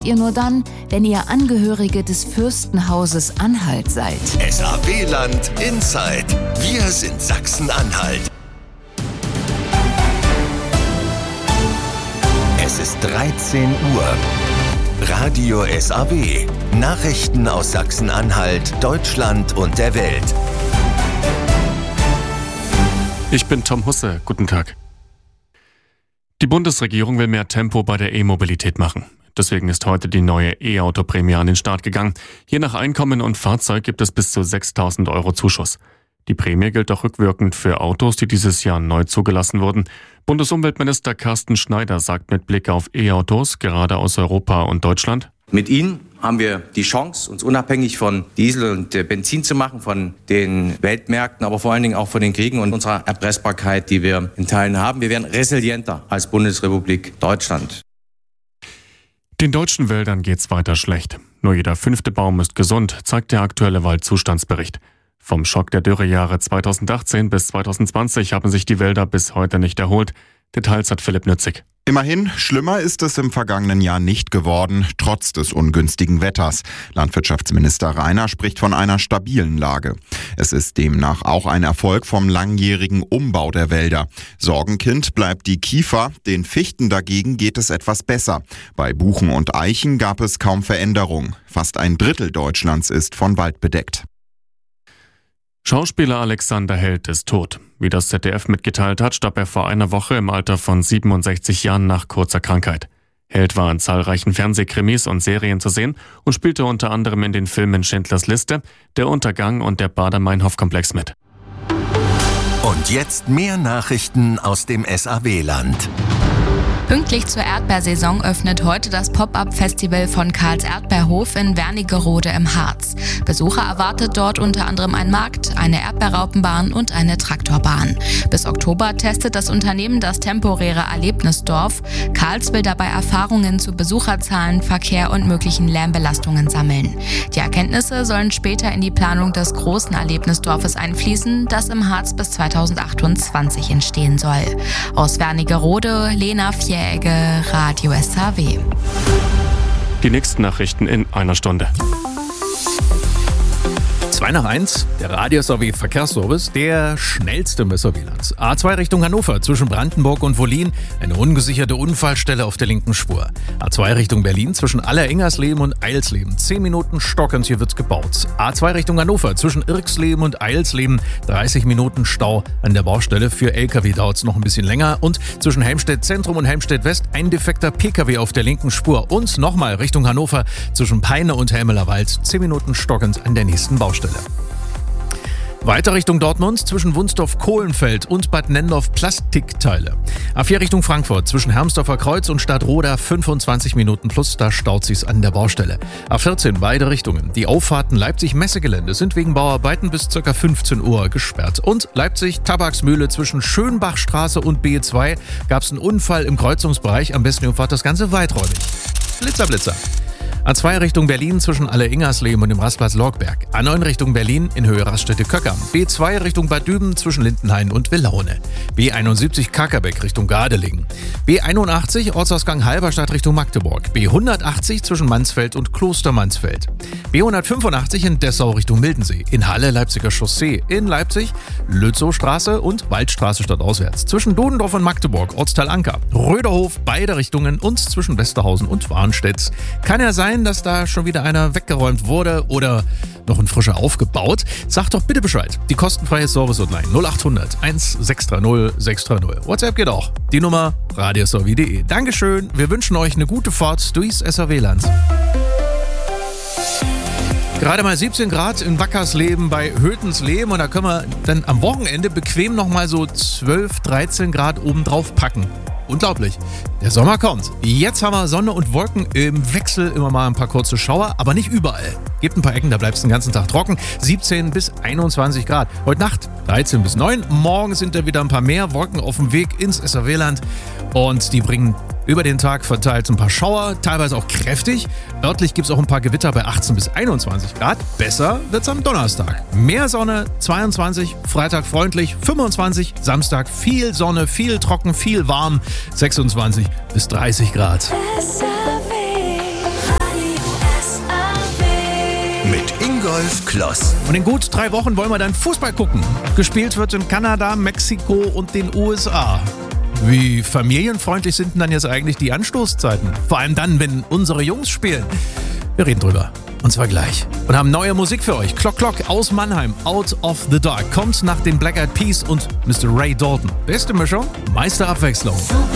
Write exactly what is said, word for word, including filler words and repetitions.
Ihr nur dann, wenn ihr Angehörige des Fürstenhauses Anhalt seid. S A W-Land Inside. Wir sind Sachsen-Anhalt. Es ist dreizehn Uhr. Radio S A W. Nachrichten aus Sachsen-Anhalt, Deutschland und der Welt. Ich bin Tom Husse. Guten Tag. Die Bundesregierung will mehr Tempo bei der E-Mobilität machen. Deswegen ist heute die neue E-Auto-Prämie an den Start gegangen. Je nach Einkommen und Fahrzeug gibt es bis zu sechstausend Euro Zuschuss. Die Prämie gilt auch rückwirkend für Autos, die dieses Jahr neu zugelassen wurden. Bundesumweltminister Carsten Schneider sagt mit Blick auf E-Autos, gerade aus Europa und Deutschland: Mit ihnen haben wir die Chance, uns unabhängig von Diesel und Benzin zu machen, von den Weltmärkten, aber vor allen Dingen auch von den Kriegen und unserer Erpressbarkeit, die wir in Teilen haben. Wir werden resilienter als Bundesrepublik Deutschland. Den deutschen Wäldern geht's weiter schlecht. Nur jeder fünfte Baum ist gesund, zeigt der aktuelle Waldzustandsbericht. Vom Schock der Dürrejahre zweitausendachtzehn bis zweitausendzwanzig haben sich die Wälder bis heute nicht erholt. Details hat Philipp Nützig. Immerhin, schlimmer ist es im vergangenen Jahr nicht geworden, trotz des ungünstigen Wetters. Landwirtschaftsminister Rainer spricht von einer stabilen Lage. Es ist demnach auch ein Erfolg vom langjährigen Umbau der Wälder. Sorgenkind bleibt die Kiefer, den Fichten dagegen geht es etwas besser. Bei Buchen und Eichen gab es kaum Veränderung. Fast ein Drittel Deutschlands ist von Wald bedeckt. Schauspieler Alexander Held ist tot. Wie das Z D F mitgeteilt hat, starb er vor einer Woche im Alter von siebenundsechzig Jahren nach kurzer Krankheit. Held war in zahlreichen Fernsehkrimis und Serien zu sehen und spielte unter anderem in den Filmen Schindlers Liste, Der Untergang und der Baader-Meinhof-Komplex mit. Und jetzt mehr Nachrichten aus dem S A W-Land. Pünktlich zur Erdbeersaison öffnet heute das Pop-up-Festival von Karls Erdbeerhof in Wernigerode im Harz. Besucher erwartet dort unter anderem ein Markt, eine Erdbeerraupenbahn und eine Traktorbahn. Bis Oktober testet das Unternehmen das temporäre Erlebnisdorf. Karls will dabei Erfahrungen zu Besucherzahlen, Verkehr und möglichen Lärmbelastungen sammeln. Die Erkenntnisse sollen später in die Planung des großen Erlebnisdorfes einfließen, das im Harz bis zweitausendachtundzwanzig entstehen soll. Aus Wernigerode, Lena Fjäge, Radio S A W. Die nächsten Nachrichten in einer Stunde. zwei nach eins, der Radio S A W Verkehrsservice, der schnellste im S A W-Land. A zwei Richtung Hannover zwischen Brandenburg und Wollin, eine ungesicherte Unfallstelle auf der linken Spur. A zwei Richtung Berlin zwischen Aller-Ingersleben und Eilsleben, zehn Minuten stockend, hier wird gebaut. A zwei Richtung Hannover zwischen Irksleben und Eilsleben, dreißig Minuten Stau an der Baustelle. Für L K W dauert es noch ein bisschen länger. Und zwischen Helmstedt Zentrum und Helmstedt West ein defekter P K W auf der linken Spur. Und nochmal Richtung Hannover zwischen Peine und Helmelerwald, zehn Minuten stockend an der nächsten Baustelle. Weiter Richtung Dortmund zwischen Wunsdorf-Kohlenfeld und Bad Nendorf Plastikteile. A vier Richtung Frankfurt zwischen Hermsdorfer Kreuz und Stadtroda fünfundzwanzig Minuten plus, da staut sich's an der Baustelle. A vierzehn beide Richtungen. Die Auffahrten Leipzig-Messegelände sind wegen Bauarbeiten bis ca. fünfzehn Uhr gesperrt. Und Leipzig-Tabaksmühle zwischen Schönbachstraße und B zwei gab's einen Unfall im Kreuzungsbereich. Am besten ihr fahrt das Ganze weiträumig. Blitzer, Blitzer. A zwei Richtung Berlin zwischen Aller-Ingersleben und dem Rastplatz Lorgberg. A neun Richtung Berlin in Höhe Raststätte-Köckern. B zwei Richtung Bad Düben zwischen Lindenhain und Villaune. B einundsiebzig Kakerbeck Richtung Gardelegen. B einundachtzig Ortsausgang Halberstadt Richtung Magdeburg. B hundertachtzig zwischen Mansfeld und Kloster-Mansfeld. B hundertfünfundachtzig in Dessau Richtung Mildensee. In Halle Leipziger Chaussee. In Leipzig Lützowstraße und Waldstraße stadtauswärts. Zwischen Dodendorf und Magdeburg Ortsteil Anker. Röderhof beide Richtungen und zwischen Westerhausen und Warnstedt. Kann ja sein, dass da schon wieder einer weggeräumt wurde oder noch ein frischer aufgebaut. Sagt doch bitte Bescheid. Die kostenfreie Service-Hotline null acht hundert eins sechs drei null sechs drei null. WhatsApp geht auch. Die Nummer radio s a w punkt de. Dankeschön. Wir wünschen euch eine gute Fahrt durchs S A W-Land. Gerade mal siebzehn Grad in Wackersleben bei Hötensleben und da können wir dann am Wochenende bequem nochmal so zwölf, dreizehn Grad oben drauf packen. Unglaublich. Der Sommer kommt. Jetzt haben wir Sonne und Wolken im Wechsel, immer mal ein paar kurze Schauer, aber nicht überall. Gibt ein paar Ecken, da bleibt es den ganzen Tag trocken. siebzehn bis einundzwanzig Grad. Heute Nacht dreizehn bis neun. Morgen sind da wieder ein paar mehr Wolken auf dem Weg ins S A W-Land. Und die bringen über den Tag verteilt ein paar Schauer, teilweise auch kräftig. Örtlich gibt es auch ein paar Gewitter bei achtzehn bis einundzwanzig Grad. Besser wird's am Donnerstag. Mehr Sonne, zweiundzwanzig, Freitag freundlich, fünfundzwanzig, Samstag viel Sonne, viel trocken, viel warm, sechsundzwanzig bis dreißig Grad. Rolf Kloss. Und in gut drei Wochen wollen wir dann Fußball gucken. Gespielt wird in Kanada, Mexiko und den U S A. Wie familienfreundlich sind denn dann jetzt eigentlich die Anstoßzeiten? Vor allem dann, wenn unsere Jungs spielen. Wir reden drüber. Und zwar gleich. Und haben neue Musik für euch. Clock Clock aus Mannheim. Out of the Dark. Kommt nach den Black Eyed Peas und Mister Ray Dalton. Beste Mischung, meiste Abwechslung.